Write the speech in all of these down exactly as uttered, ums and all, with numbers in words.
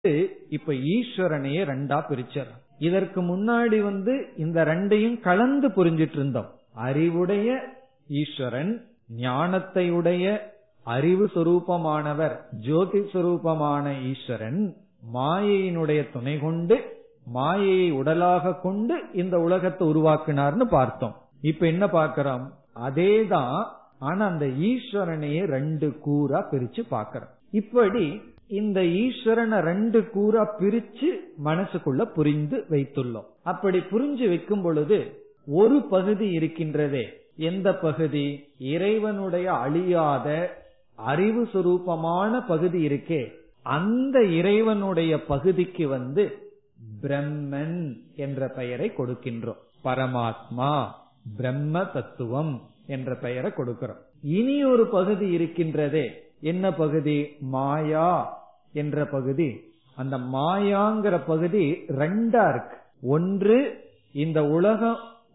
இப்ப ஈஸ்வரனையே ரெண்டா பிரிச்சர். இதற்கு முன்னாடி வந்து இந்த ரெண்டையும் கலந்து புரிஞ்சிட்டு இருந்தோம். அறிவுடைய ஈஸ்வரன், ஞானத்தை உடைய அறிவு சொரூபமானவர், ஜோதி சொரூபமான ஈஸ்வரன் மாயையினுடைய துணை கொண்டு மாயையை உடலாக கொண்டு இந்த உலகத்தை உருவாக்கினார்னு பார்த்தோம். இப்ப என்ன பார்க்கிறோம்? அதேதான், ஆனா அந்த ஈஸ்வரனையே ரெண்டு கூறா பிரிச்சு பார்க்கிறோம். இப்படி இந்த ஈஸ்வரனை ரெண்டு கூறா பிரிச்சு மனசுக்குள்ள புரிந்து வைத்துள்ளோம். அப்படி புரிஞ்சு வைக்கும் பொழுது ஒரு பகுதி இருக்கின்றதே, எந்த பகுதி? இறைவனுடைய அழியாத அறிவு சுரூபமான பகுதி இருக்கே, அந்த இறைவனுடைய பகுதிக்கு வந்து பிரம்மன் என்ற பெயரை கொடுக்கின்றோம். பரமாத்மா, பிரம்ம தத்துவம் என்ற பெயரை கொடுக்கிறோம். இனி ஒரு பகுதி இருக்கின்றதே, என்ன பகுதி? மாயா என்ற பகுதி. அந்த மாயாங்கிற பகுதி ரெண்டா இருக்கு. ஒன்று, இந்த உலகம்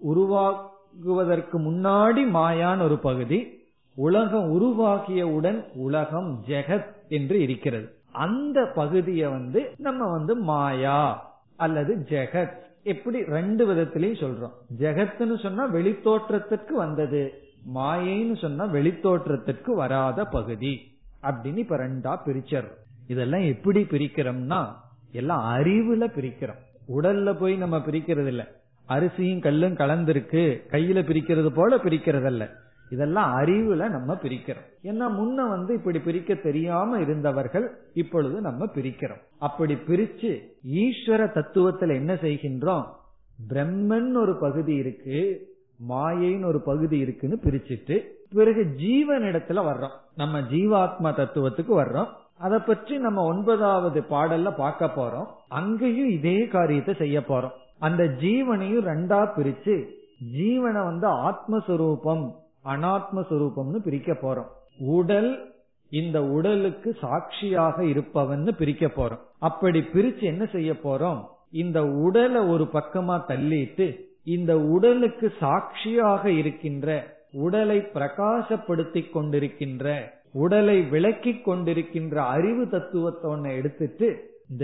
உருவாகுவதற்கு முன்னாடி மாயான் ஒரு பகுதி, உலகம் உருவாகியவுடன் உலகம் ஜெகத் என்று இருக்கிறது. அந்த பகுதியை வந்து நம்ம வந்து மாயா அல்லது ஜெகத், எப்படி ரெண்டு விதத்திலையும் சொல்றோம். ஜெகத்னு சொன்னா வெளித்தோற்றத்திற்கு வந்தது, மாயைன்னு சொன்னா வெளித்தோற்றத்திற்கு வராத பகுதி அப்படின்னு இப்ப ரெண்டா பிரிச்சர். இதெல்லாம் எப்படி பிரிக்கிறோம்னா எல்லாம் அறிவுல பிரிக்கிறோம். உடல்ல போய் நம்ம பிரிக்கிறது இல்ல. அரிசியும் கல்லும் கலந்திருக்கு கையில பிரிக்கிறது போல பிரிக்கிறதல்ல, இதெல்லாம் அறிவுல நம்ம பிரிக்கிறோம். ஏன்னா முன்ன வந்து இப்படி பிரிக்க தெரியாம இருந்தவர்கள், இப்பொழுது நம்ம பிரிக்கிறோம். அப்படி பிரிச்சு ஈஸ்வர தத்துவத்துல என்ன செய்கின்றோம்? பிரம்மன் ஒரு பகுதி இருக்கு, மாயைன்னு ஒரு பகுதி இருக்குன்னு பிரிச்சுட்டு பிறகு ஜீவனிடத்துல வர்றோம். நம்ம ஜீவாத்மா தத்துவத்துக்கு வர்றோம். அதை பற்றி நம்ம ஒன்பதாவது பாடல்ல பார்க்க போறோம். அங்கேயும் இதே காரியத்தை செய்ய போறோம். அந்த ஜீவனையும் ரெண்டா பிரிச்சு ஜீவனை வந்து ஆத்மஸ்வரூபம் அனாத்மஸ்வரூபம்னு பிரிக்க போறோம். உடல், இந்த உடலுக்கு சாட்சியாக இருப்பவன்னு பிரிக்க போறோம். அப்படி பிரிச்சு என்ன செய்ய போறோம்? இந்த உடலை ஒரு பக்கமா தள்ளிட்டு இந்த உடலுக்கு சாட்சியாக இருக்கின்ற, உடலை பிரகாசப்படுத்திக் கொண்டிருக்கின்ற, உடலை விளக்கிக் கொண்டிருக்கின்ற அறிவு தத்துவத்தை ஒன்ன எடுத்துட்டு இந்த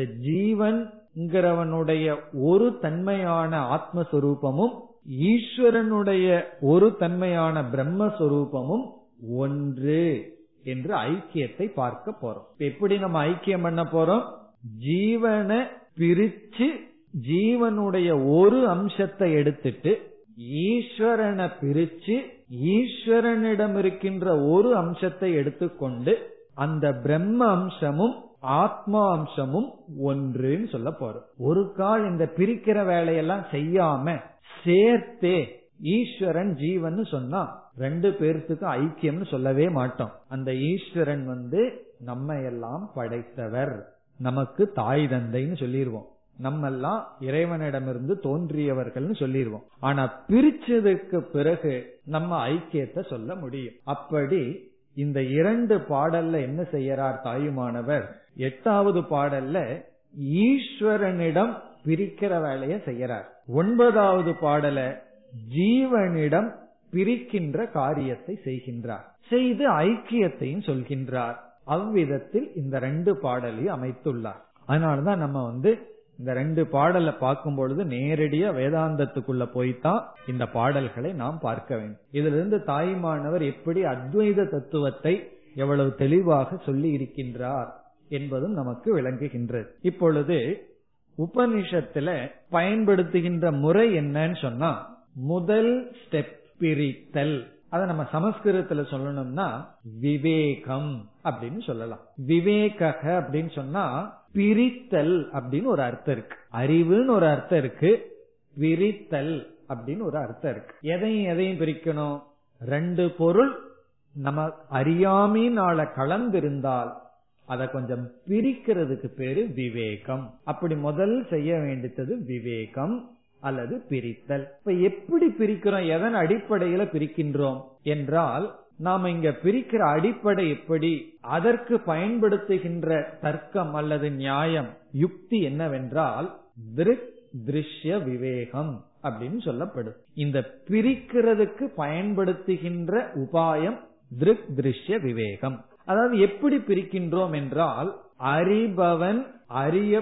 ஜீவன்கிறவனுடைய ஒரு தன்மையான ஆத்மஸ்வரூபமும் ஈஸ்வரனுடைய ஒரு தன்மையான பிரம்மஸ்வரூபமும் ஒன்று என்று ஐக்கியத்தை பார்க்க போறோம். எப்படி நம்ம ஐக்கியம் பண்ண போறோம்? ஜீவனை பிரிச்சு ஜீவனுடைய ஒரு அம்சத்தை எடுத்துட்டு ஈஸ்வரனை பிரிச்சு ஈஸ்வரனிடம் இருக்கின்ற ஒரு அம்சத்தை எடுத்துக்கொண்டு அந்த பிரம்ம அம்சமும் ஆத்மா அம்சமும் ஒன்றுன்னு சொல்ல போறோம். ஒரு கால் இந்த பிரிக்கிற வேலையெல்லாம் செய்யாம சேர்த்தே ஈஸ்வரன் ஜீவன் சொன்னா ரெண்டு பேர்த்துக்கும் ஐக்கியம்னு சொல்லவே மாட்டோம். அந்த ஈஸ்வரன் வந்து நம்ம எல்லாம் படைத்தவர், நமக்கு தாய் தந்தைன்னு சொல்லிடுவோம். நம்ம எல்லாம் இறைவனிடமிருந்து தோன்றியவர்கள் சொல்லிடுவோம். ஆனா பிரிச்சதுக்கு பிறகு நம்ம ஐக்கியத்தை சொல்ல முடியும். அப்படி இந்த இரண்டு பாடல்ல என்ன செய்யறார் தாயுமானவர்? எட்டாவது பாடல்ல ஈஸ்வரனிடம் பிரிக்கிற வேலையை செய்யறார். ஒன்பதாவது பாடல ஜீவனிடம் பிரிக்கின்ற காரியத்தை செய்கின்றார். செய்து ஐக்கியத்தையும் சொல்கின்றார். அவ்விதத்தில் இந்த ரெண்டு பாடலையும் அமைத்துள்ளார். அதனாலதான் நம்ம வந்து இந்த ரெண்டு பாடலை பார்க்கும் பொழுது நேரடியா வேதாந்தத்துக்குள்ள போய்தான் இந்த பாடல்களை நாம் பார்க்க வேண்டும். இதுல இருந்து தாய்மானவர் எப்படி அத்வைத தத்துவத்தை எவ்வளவு தெளிவாக சொல்லி இருக்கின்றார் என்பதும் நமக்கு விளங்குகின்றது. இப்பொழுது உபனிஷத்துல பயன்படுத்துகின்ற முறை என்னன்னு சொன்னா, முதல் ஸ்டெப் பிரித்தல். அதை நம்ம சமஸ்கிருதத்துல சொல்லணும்னா விவேகம் அப்படின்னு சொல்லலாம். விவேக அப்படின்னு சொன்னா பிரித்தல் அப்படின்னு ஒரு அர்த்தம் இருக்கு. அறிவுன்னு ஒரு அர்த்தம் இருக்கு, பிரித்தல் அப்படின்னு ஒரு அர்த்தம் இருக்கு. எதையும் எதையும் பிரிக்கணும்? ரெண்டு பொருள் நம்ம அறியாமையினால கலந்திருந்தால் அதை கொஞ்சம் பிரிக்கிறதுக்கு பேரு விவேகம். அப்படி முதல் செய்ய வேண்டியது விவேகம் அல்லது பிரித்தல். இப்ப எப்படி பிரிக்கிறோம்? எதன் அடிப்படையில பிரிக்கின்றோம் என்றால், நாம இங்க பிரிக்கிற அடிப்படை எப்படி, அதற்கு பயன்படுத்துகின்ற தர்க்கம் அல்லது நியாயம், யுக்தி என்னவென்றால் திருக் திருஷ்ய விவேகம் அப்படின்னு சொல்லப்படும். இந்த பிரிக்கிறதுக்கு பயன்படுத்துகின்ற உபாயம் திருக் திருஷ்ய விவேகம். அதாவது எப்படி பிரிக்கின்றோம் என்றால், அறிபவன் அறிய